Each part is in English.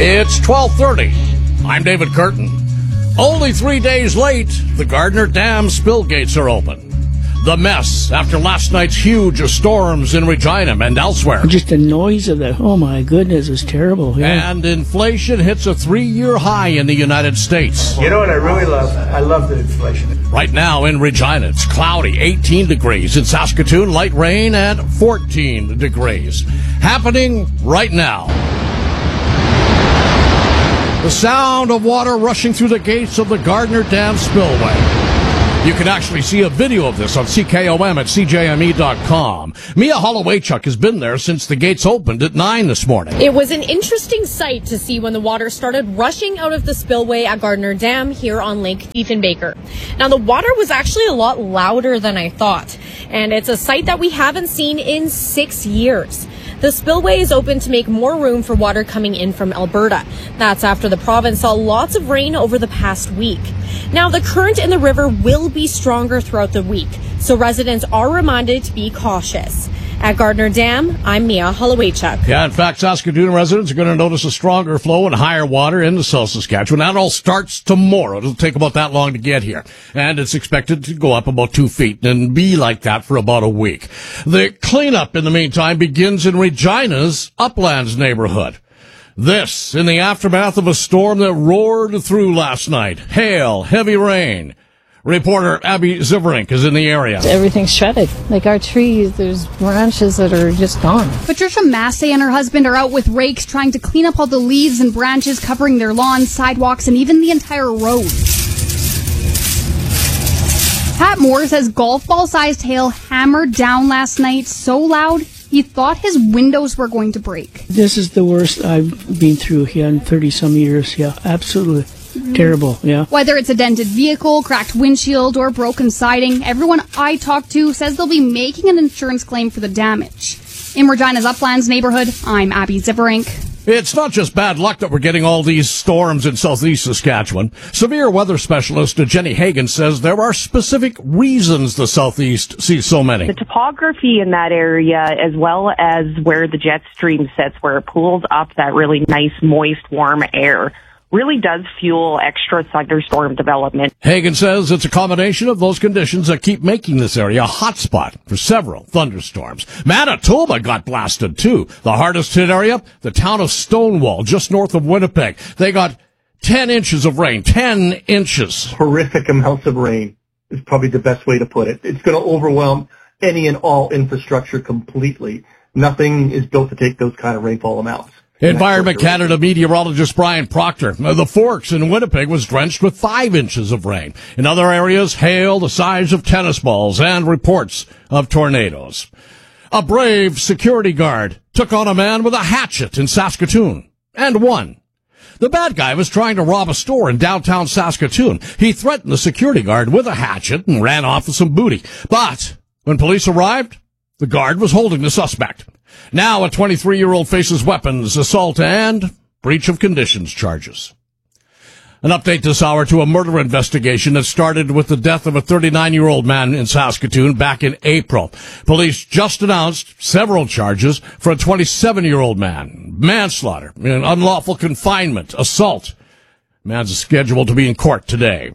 It's 12:30. I'm David Curtin. Only 3 days late, the Gardner Dam spill gates are open. The mess after last night's huge storms in Regina and elsewhere. Just the noise of that, oh my goodness, it was terrible. Yeah. And inflation hits a 3-year high in the United States. You know what I really love? I love the inflation. Right now in Regina, it's cloudy, 18 degrees. In Saskatoon, light rain at 14 degrees. Happening right now. The sound of water rushing through the gates of the Gardner Dam spillway. You can actually see a video of this on CKOM at CJME.com. Mia Holowaychuk has been there since the gates opened at 9 this morning. It was an interesting sight to see when the water started rushing out of the spillway at Gardner Dam here on Lake Diefenbaker. Now, the water was actually a lot louder than I thought, and it's a sight that we haven't seen in 6 years. The spillway is open to make more room for water coming in from Alberta. That's after the province saw lots of rain over the past week. Now, the current in the river will be stronger throughout the week, so residents are reminded to be cautious. At Gardner Dam, I'm Mia Holowaychuk. Yeah, in fact, Saskatoon residents are going to notice a stronger flow and higher water into South Saskatchewan. That all starts tomorrow. It'll take about that long to get here. And it's expected to go up about 2 feet and be like that for about a week. The cleanup, in the meantime, begins in Regina's Uplands neighborhood. This in the aftermath of a storm that roared through last night. Hail, heavy rain. Reporter Abby Ziverink is in the area. Everything's shredded. Like our trees, there's branches that are just gone. Patricia Massey and her husband are out with rakes trying to clean up all the leaves and branches covering their lawns, sidewalks, and even the entire road. Pat Moore says golf ball-sized hail hammered down last night so loud he thought his windows were going to break. This is the worst I've been through here in 30-some years. Yeah, absolutely. Terrible, yeah. Whether it's a dented vehicle, cracked windshield, or broken siding, everyone I talked to says they'll be making an insurance claim for the damage. In Regina's Uplands neighborhood, I'm Abby Ziverink. It's not just bad luck that we're getting all these storms in southeast Saskatchewan. Severe weather specialist Jenny Hagan says there are specific reasons the southeast sees so many. The topography in that area, as well as where the jet stream sits, where it pulls up that really nice, moist, warm air, really does fuel extra thunderstorm development. Hagan says it's a combination of those conditions that keep making this area a hotspot for several thunderstorms. Manitoba got blasted too. The hardest hit area, the town of Stonewall, just north of Winnipeg. They got 10 inches of rain, 10 inches. Horrific amounts of rain is probably the best way to put it. It's going to overwhelm any and all infrastructure completely. Nothing is built to take those kind of rainfall amounts. Environment Canada meteorologist Brian Proctor. The Forks in Winnipeg was drenched with 5 inches of rain. In other areas, hail the size of tennis balls and reports of tornadoes. A brave security guard took on a man with a hatchet in Saskatoon and won. The bad guy was trying to rob a store in downtown Saskatoon. He threatened the security guard with a hatchet and ran off with some booty. But when police arrived, the guard was holding the suspect. Now a 23-year-old faces weapons, assault, and breach of conditions charges. An update this hour to a murder investigation that started with the death of a 39-year-old man in Saskatoon back in April. Police just announced several charges for a 27-year-old man. Manslaughter, unlawful confinement, assault. Man's scheduled to be in court today.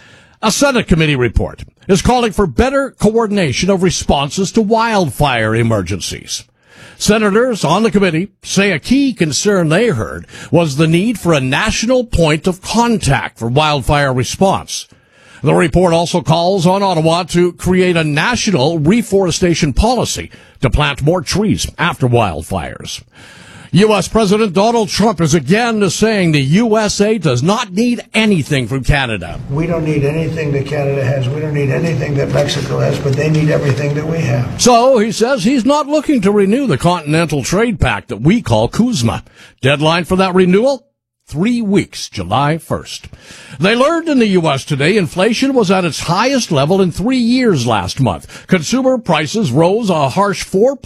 A Senate committee report is calling for better coordination of responses to wildfire emergencies. Senators on the committee say a key concern they heard was the need for a national point of contact for wildfire response. The report also calls on Ottawa to create a national reforestation policy to plant more trees after wildfires. U.S. President Donald Trump is again saying the USA does not need anything from Canada. We don't need anything that Canada has. We don't need anything that Mexico has, but they need everything that we have. So he says he's not looking to renew the Continental Trade Pact that we call CUSMA. Deadline for that renewal? 3 weeks, July 1st. They learned in the U.S. today inflation was at its highest level in 3 years last month. Consumer prices rose a harsh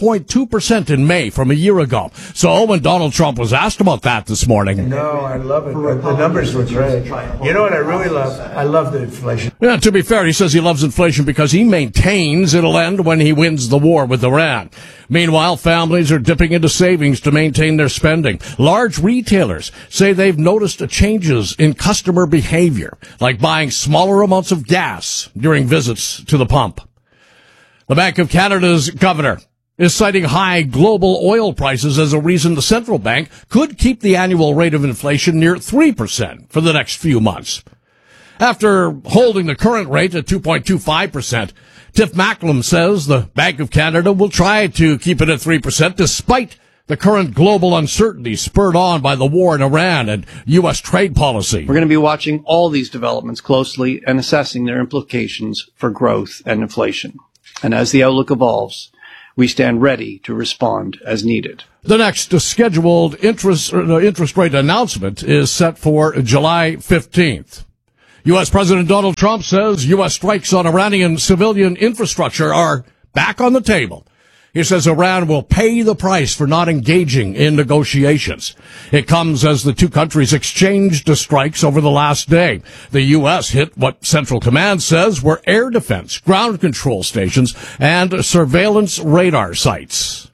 4.2% in May from a year ago. So when Donald Trump was asked about that this morning. No, I love it. The numbers were great. You know what I really love? I love the inflation. Yeah, to be fair, he says he loves inflation because he maintains it'll end when he wins the war with Iran. Meanwhile, families are dipping into savings to maintain their spending. Large retailers say they've noticed changes in customer behavior, like buying smaller amounts of gas during visits to the pump. The Bank of Canada's governor is citing high global oil prices as a reason the central bank could keep the annual rate of inflation near 3% for the next few months. After holding the current rate at 2.25%, Tiff Macklem says the Bank of Canada will try to keep it at 3% despite the current global uncertainty spurred on by the war in Iran and U.S. trade policy. We're going to be watching all these developments closely and assessing their implications for growth and inflation. And as the outlook evolves, we stand ready to respond as needed. The next scheduled interest rate announcement is set for July 15th. U.S. President Donald Trump says U.S. strikes on Iranian civilian infrastructure are back on the table. He says Iran will pay the price for not engaging in negotiations. It comes as the two countries exchanged strikes over the last day. The U.S. hit what Central Command says were air defense, ground control stations, and surveillance radar sites.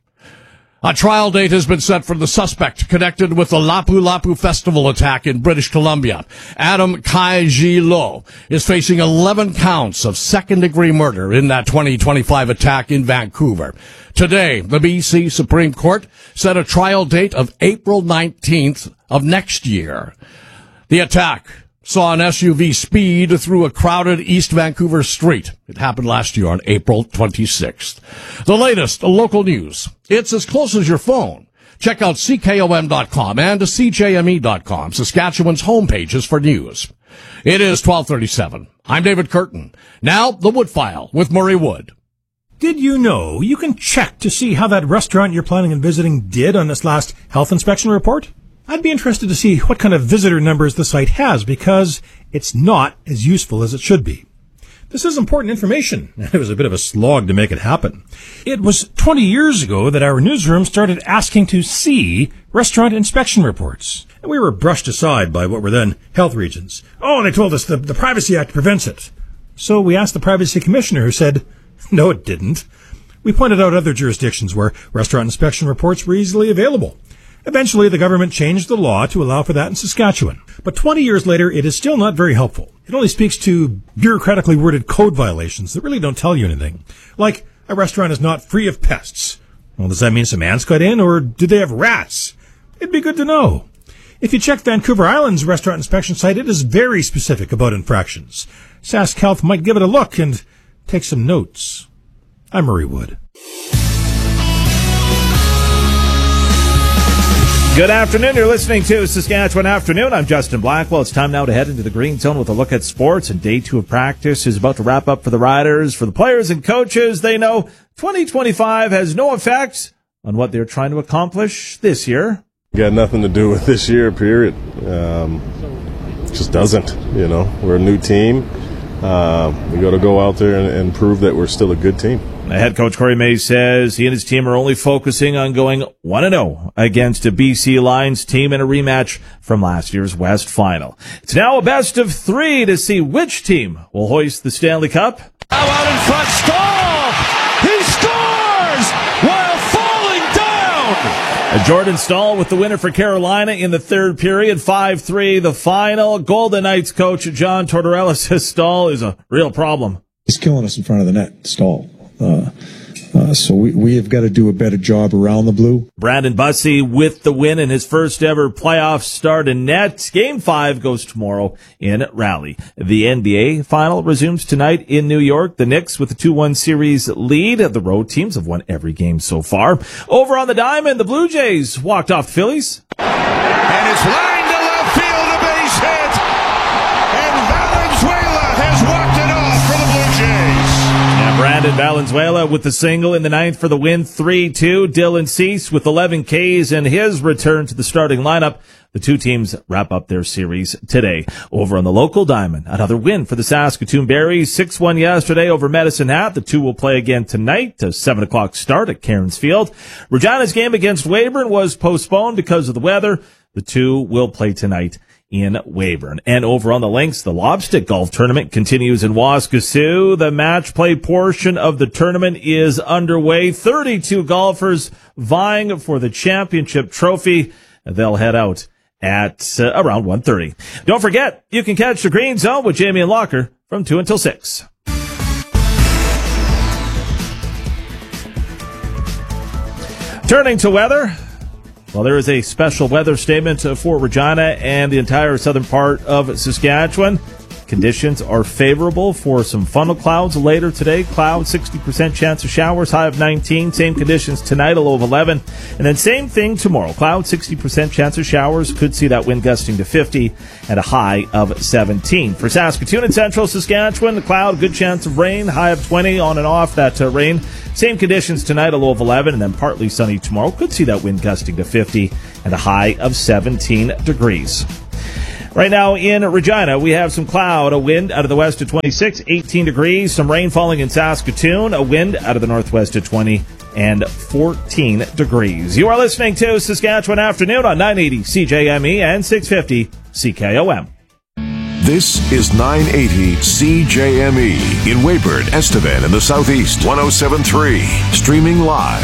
A trial date has been set for the suspect connected with the Lapu Lapu Festival attack in British Columbia. Adam Kai-Ji Lo is facing 11 counts of second-degree murder in that 2025 attack in Vancouver. Today, the BC Supreme Court set a trial date of April 19th of next year. The attack saw an SUV speed through a crowded East Vancouver street. It happened last year on April 26th. The latest local news. It's as close as your phone. Check out CKOM.com and CJME.com, Saskatchewan's homepages for news. It is 12:37. I'm David Curtin. Now, the Wood File with Murray Wood. Did you know you can check to see how that restaurant you're planning on visiting did on this last health inspection report? I'd be interested to see what kind of visitor numbers the site has, because it's not as useful as it should be. This is important information, and it was a bit of a slog to make it happen. It was 20 years ago that our newsroom started asking to see restaurant inspection reports. And we were brushed aside by what were then health regions. Oh, and they told us the Privacy Act prevents it. So we asked the Privacy Commissioner, who said, no, it didn't. We pointed out other jurisdictions where restaurant inspection reports were easily available. Eventually, the government changed the law to allow for that in Saskatchewan. But 20 years later, it is still not very helpful. It only speaks to bureaucratically worded code violations that really don't tell you anything. Like, a restaurant is not free of pests. Well, does that mean some ants got in, or did they have rats? It'd be good to know. If you check Vancouver Island's restaurant inspection site, it is very specific about infractions. Sask Health might give it a look and take some notes. I'm Murray Wood. Good afternoon. You're listening to Saskatchewan Afternoon. I'm Justin Blackwell. It's time now to head into the green zone with a look at sports. And day 2 of practice is about to wrap up for the Riders. For the players and coaches, they know 2025 has no effect on what they're trying to accomplish this year. Got nothing to do with this year, period. Just doesn't, We're a new team. We got to go out there and prove that we're still a good team. Head coach Corey Mays says he and his team are only focusing on going 1-0 against a BC Lions team in a rematch from last year's West Final. It's now a best of 3 to see which team will hoist the Stanley Cup. Now out in front, Stahl! He scores while falling down! Jordan Stahl with the winner for Carolina in the third period, 5-3 the final. Golden Knights coach John Tortorella says Stahl is a real problem. He's killing us in front of the net, Stahl. So we have got to do a better job around the blue. Brandon Bussey with the win in his first ever playoff start in net. Game 5 goes tomorrow in Raleigh. The NBA final resumes tonight in New York. The Knicks with the 2-1 series lead. The road teams have won every game so far. Over on the diamond, the Blue Jays walked off the Phillies. And it's lined to left field, a base hit. And Valenzuela has walked it off for the Blue Jays. Brandon Valenzuela with the single in the 9th for the win, 3-2. Dylan Cease with 11 Ks and his return to the starting lineup. The two teams wrap up their series today. Over on the local diamond, another win for the Saskatoon Berries, 6-1 yesterday over Medicine Hat. The two will play again tonight, a 7 o'clock start at Cairns Field. Regina's game against Weyburn was postponed because of the weather. The two will play tonight in Weyburn. And over on the links, the Lobstick Golf Tournament continues in Waskesiu. The match play portion of the tournament is underway. 32 golfers vying for the championship trophy. They'll head out at around 1:30. Don't forget, you can catch the Green Zone with Jamie and Locker from 2 until 6. Turning to weather. Well, there is a special weather statement for Regina and the entire southern part of Saskatchewan. Conditions are favorable for some funnel clouds later today. Clouds, 60% chance of showers, high of 19. Same conditions tonight, a low of 11. And then same thing tomorrow. Clouds, 60% chance of showers. Could see that wind gusting to 50 at a high of 17. For Saskatoon and central Saskatchewan, the cloud, good chance of rain, high of 20, on and off that rain. Same conditions tonight, a low of 11, and then partly sunny tomorrow. Could see that wind gusting to 50 and a high of 17 degrees. Right now in Regina, we have some cloud, a wind out of the west at 26, 18 degrees, some rain falling in Saskatoon, a wind out of the northwest at 20 and 14 degrees. You are listening to Saskatchewan Afternoon on 980 CJME and 650 CKOM. This is 980 CJME in Weyburn, Estevan, in the southeast, 107.3. Streaming live,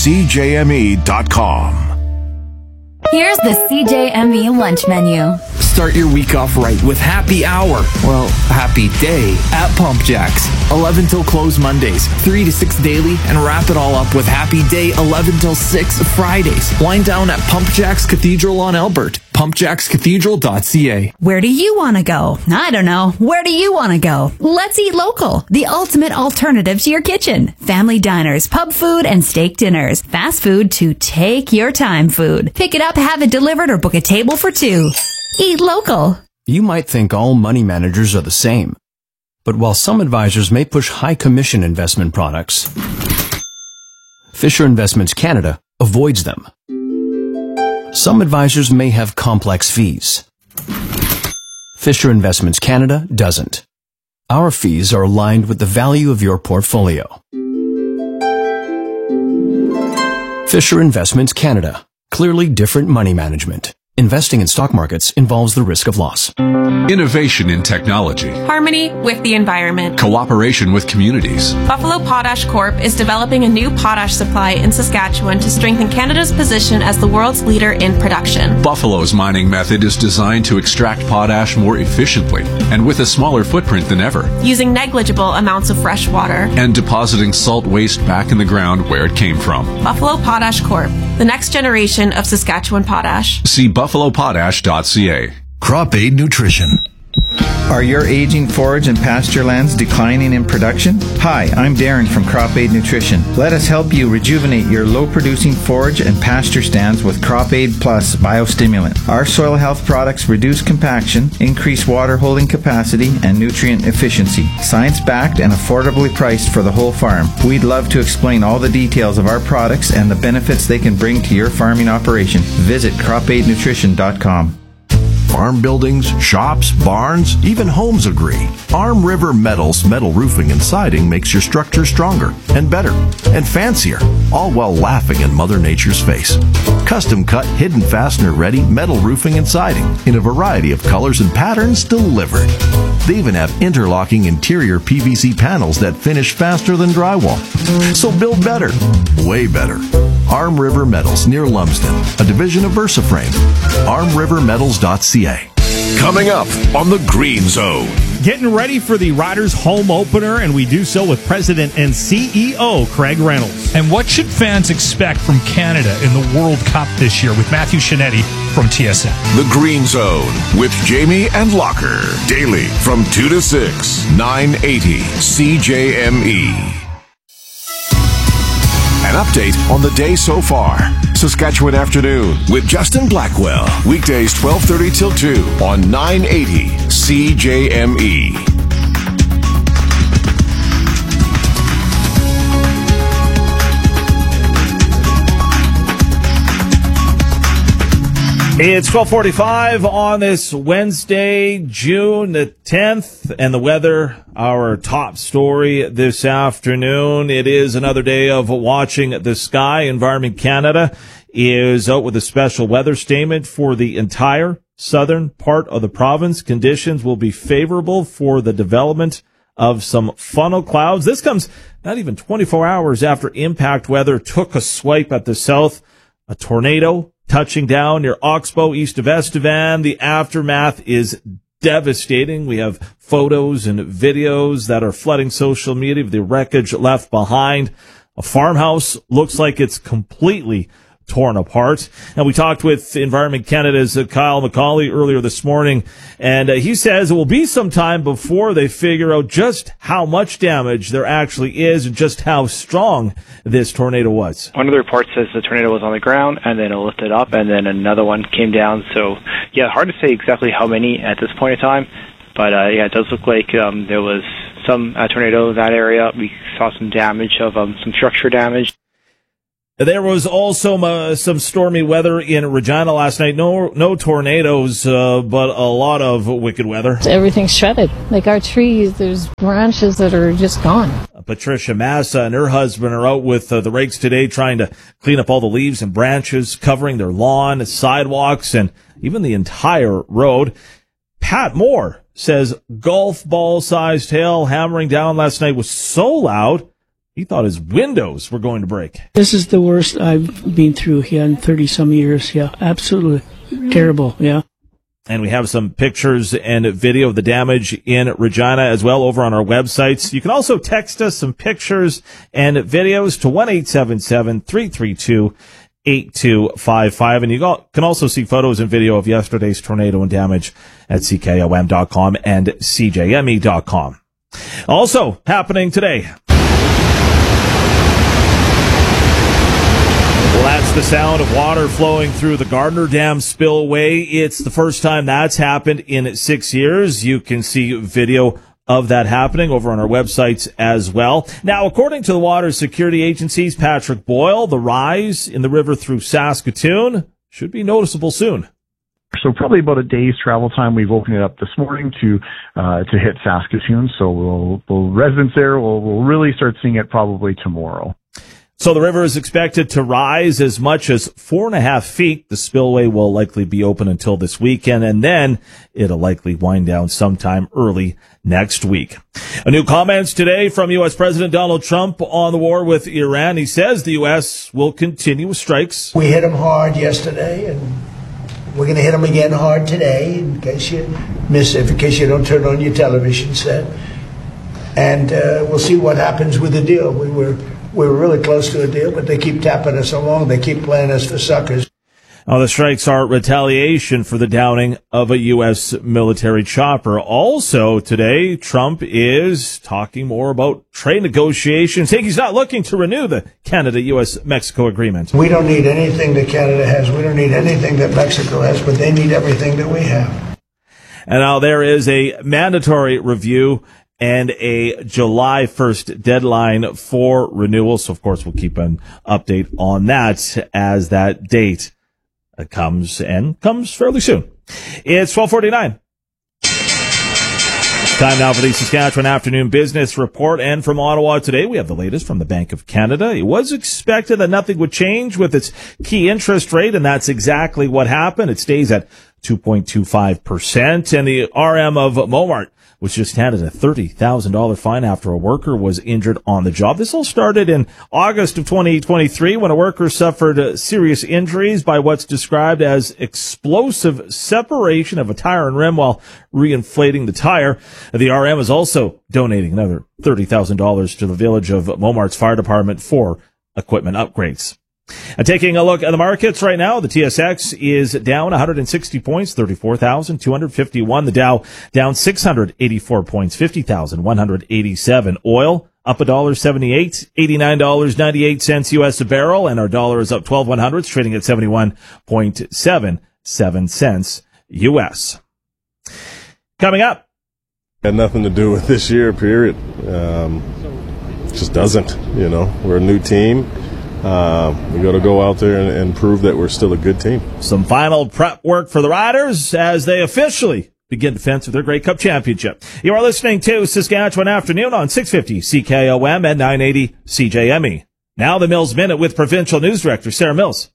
CJME.com. Here's the CJME lunch menu. Start your week off right with Happy Hour. Well, Happy Day at Pump Jacks. 11 till close Mondays, 3 to 6 daily, and wrap it all up with Happy Day 11 till 6 Fridays. Wind down at Pump Jacks Cathedral on Albert. PumpJacksCathedral.ca. Where do you want to go? I don't know. Where do you want to go? Let's eat local. The ultimate alternative to your kitchen. Family diners, pub food, and steak dinners. Fast food to take your time food. Pick it up, have it delivered, or book a table for two. Eat local. You might think all money managers are the same. But while some advisors may push high commission investment products, Fisher Investments Canada avoids them. Some advisors may have complex fees. Fisher Investments Canada doesn't. Our fees are aligned with the value of your portfolio. Fisher Investments Canada. Clearly different money management. Investing in stock markets involves the risk of loss. Innovation in technology. Harmony with the environment. Cooperation with communities. Buffalo Potash Corp is developing a new potash supply in Saskatchewan to strengthen Canada's position as the world's leader in production. Buffalo's mining method is designed to extract potash more efficiently and with a smaller footprint than ever. Using negligible amounts of fresh water. And depositing salt waste back in the ground where it came from. Buffalo Potash Corp, the next generation of Saskatchewan potash. See buffalopotash.ca. Crop Aid Nutrition. Are your aging forage and pasture lands declining in production? Hi, I'm Darren from Crop Aid Nutrition. Let us help you rejuvenate your low-producing forage and pasture stands with Crop Aid Plus biostimulant. Our soil health products reduce compaction, increase water holding capacity, and nutrient efficiency. Science-backed and affordably priced for the whole farm. We'd love to explain all the details of our products and the benefits they can bring to your farming operation. Visit cropaidnutrition.com. Farm buildings, shops, barns, even homes agree. Arm River Metals metal roofing and siding makes your structure stronger and better and fancier, all while laughing in Mother Nature's face. Custom cut, hidden fastener ready metal roofing and siding in a variety of colors and patterns delivered. They even have interlocking interior PVC panels that finish faster than drywall. So build better, way better. Arm River Metals near Lumsden, a division of VersaFrame. ArmRiverMetals.ca. Coming up on the Green Zone. Getting ready for the Riders home opener, and we do so with President and CEO Craig Reynolds. And what should fans expect from Canada in the World Cup this year with Matthew Shinetti from TSN? The Green Zone with Jamie and Locker. Daily from 2 to 6, 980 CJME. An update on the day so far. Saskatchewan Afternoon with Justin Blackwell. Weekdays 12:30 till 2 on 980 CJME. It's 12:45 on this Wednesday, June the 10th, and the weather, our top story this afternoon. It is another day of watching the sky. Environment Canada is out with a special weather statement for the entire southern part of the province. Conditions will be favorable for the development of some funnel clouds. This comes not even 24 hours after impact weather took a swipe at the south. A tornado touching down near Oxbow, east of Estevan. The aftermath is devastating. We have photos and videos that are flooding social media of the wreckage left behind. A farmhouse looks like it's completely torn apart. And we talked with Environment Canada's Kyle McCauley earlier this morning, and he says it will be some time before they figure out just how much damage there actually is and just how strong this tornado was. One of the reports says the tornado was on the ground and then it lifted up and then another one came down. So, yeah, hard to say exactly how many at this point in time, but yeah, it does look like there was some tornado in that area. We saw some damage of some structure damage. There was also some stormy weather in Regina last night. No tornadoes, but a lot of wicked weather. Everything's shredded. Like our trees, there's branches that are just gone. Patricia Massa and her husband are out with the rakes today trying to clean up all the leaves and branches covering their lawn, sidewalks, and even the entire road. Pat Moore says golf ball-sized hail hammering down last night was so loud he thought his windows were going to break. This is the worst I've been through here in 30-some years. Yeah, absolutely terrible, yeah. And we have some pictures and video of the damage in Regina as well over on our websites. You can also text us some pictures and videos to 1-877-332-8255. And you can also see photos and video of yesterday's tornado and damage at CKOM.com and CJME.com. Also happening today. Well, that's the sound of water flowing through the Gardner Dam spillway. It's the first time that's happened in 6 years. You can see video of that happening over on our websites as well. Now, according to the water security agencies, Patrick Boyle, the rise in the river through Saskatoon should be noticeable soon. So probably about a day's travel time. We've opened it up this morning to hit Saskatoon. So residents there will really start seeing it probably tomorrow. So the river is expected to rise as much as 4.5 feet. The spillway will likely be open until this weekend, and then it'll likely wind down sometime early next week. A new comments today from U.S. President Donald Trump on the war with Iran. He says the U.S. will continue with strikes. We hit them hard yesterday, and we're going to hit them again hard today, in case you miss it, in case you don't turn on your television set. And we'll see what happens with the deal. We were really close to a deal, but they keep tapping us along. They keep playing us for suckers. Oh, the strikes are retaliation for the downing of a U.S. military chopper. Also today, Trump is talking more about trade negotiations, saying he's not looking to renew the Canada-U.S.-Mexico agreement. We don't need anything that Canada has. We don't need anything that Mexico has, but they need everything that we have. And now there is a mandatory review and a July 1st deadline for renewal. So, of course, we'll keep an update on that as that date comes fairly soon. It's 12:49. Time now for the Saskatchewan Afternoon Business Report. And from Ottawa today, we have the latest from the Bank of Canada. It was expected that nothing would change with its key interest rate, and that's exactly what happened. It stays at 2.25%. And the RM of Momart was just handed a $30,000 fine after a worker was injured on the job. This all started in August of 2023 when a worker suffered serious injuries by what's described as explosive separation of a tire and rim while reinflating the tire. The RM is also donating another $30,000 to the Village of Montmart's fire department for equipment upgrades. And taking a look at the markets right now, the TSX is down 160 points, 34,251. The Dow down 684 points, 50,187. Oil up $1.78, $89.98 U.S. a barrel, and our dollar is up 12/100, trading at 71.77 cents U.S. Coming up. Had nothing to do with this year, period. Just doesn't, We're a new team. We got to go out there and prove that we're still a good team. Some final prep work for the Riders as they officially begin defense of their Grey Cup championship. You are listening to Saskatchewan Afternoon on 650 CKOM and 980 CJME. Now the Mills Minute with Provincial News Director Sarah Mills.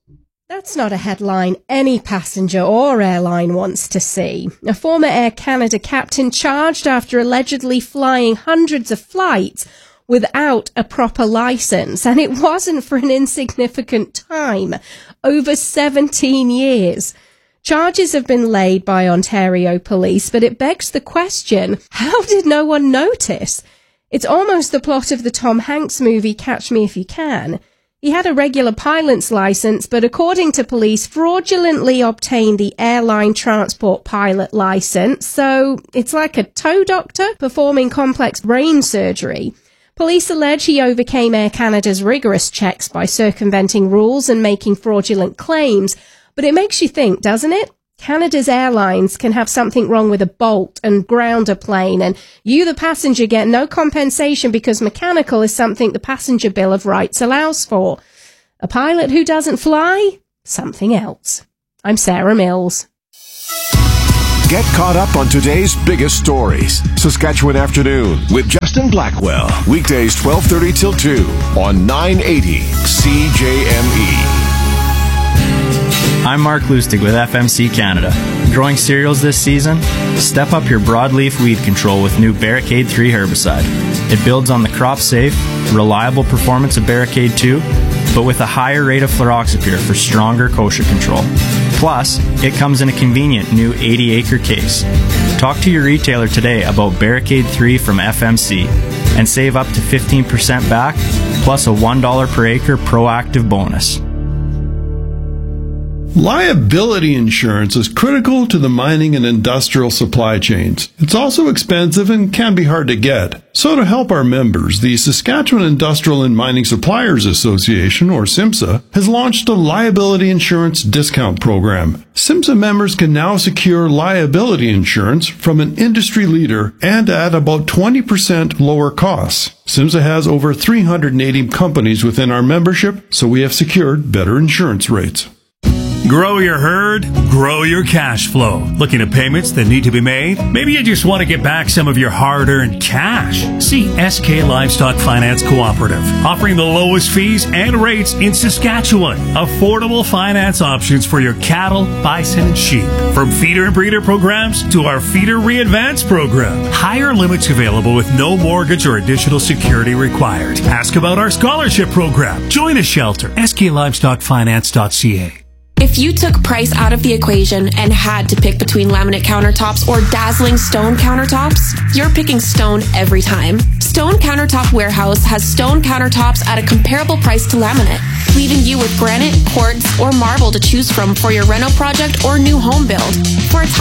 That's not a headline any passenger or airline wants to see. A former Air Canada captain charged after allegedly flying hundreds of flights without a proper license, and it wasn't for an insignificant time, over 17 years. Charges have been laid by Ontario police, but it begs the question, how did no one notice? It's almost the plot of the Tom Hanks movie Catch Me If You Can. He had a regular pilot's license, but according to police, fraudulently obtained the airline transport pilot license, so it's like a toe doctor performing complex brain surgery. Police allege he overcame Air Canada's rigorous checks by circumventing rules and making fraudulent claims, but it makes you think, doesn't it? Canada's airlines can have something wrong with a bolt and ground a plane, and you, the passenger, get no compensation because mechanical is something the Passenger Bill of Rights allows for. A pilot who doesn't fly? Something else. I'm Sarah Mills. Get caught up on today's biggest stories. Saskatchewan Afternoon with Justin Blackwell. Weekdays 12:30 till 2 on 980 CJME. I'm Mark Lustig with FMC Canada. Growing cereals this season? Step up your broadleaf weed control with new Barricade 3 herbicide. It builds on the crop-safe, reliable performance of Barricade 2, but with a higher rate of fluroxapyr for stronger kochia control. Plus, it comes in a convenient new 80-acre case. Talk to your retailer today about Barricade 3 from FMC and save up to 15% back, plus a $1 per acre proactive bonus. Liability insurance is critical to the mining and industrial supply chains. It's also expensive and can be hard to get. So to help our members, the Saskatchewan Industrial and Mining Suppliers Association, or SIMSA, has launched a liability insurance discount program. SIMSA members can now secure liability insurance from an industry leader and at about 20% lower costs. SIMSA has over 380 companies within our membership, so we have secured better insurance rates. Grow your herd, grow your cash flow. Looking at payments that need to be made? Maybe you just want to get back some of your hard-earned cash. See SK Livestock Finance Cooperative, offering the lowest fees and rates in Saskatchewan. Affordable finance options for your cattle, bison, and sheep. From feeder and breeder programs to our Feeder Re-Advance program. Higher limits available with no mortgage or additional security required. Ask about our scholarship program. Join a shelter. SKLivestockFinance.ca. If you took price out of the equation and had to pick between laminate countertops or dazzling stone countertops, you're picking stone every time. Stone Countertop Warehouse has stone countertops at a comparable price to laminate, leaving you with granite, quartz, or marble to choose from for your reno project or new home build. For a